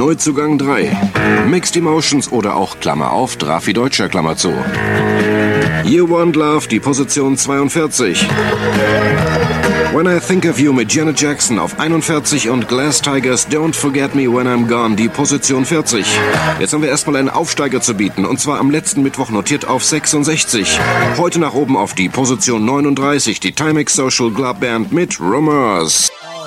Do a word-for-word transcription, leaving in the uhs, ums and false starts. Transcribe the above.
Neuzugang drei. Mixed Emotions oder auch Klammer auf, Drafi Deutscher, Klammer zu. You Want Love, die Position zweiundvierzig. When I Think of You mit Janet Jackson auf einundvierzig und Glass Tigers Don't Forget Me When I'm Gone, die Position vierzig. Jetzt haben wir erstmal einen Aufsteiger zu bieten, und zwar am letzten Mittwoch notiert auf sechsundsechzig. Heute nach oben auf die Position neununddreißig, die Timex Social Club Band mit Rumors.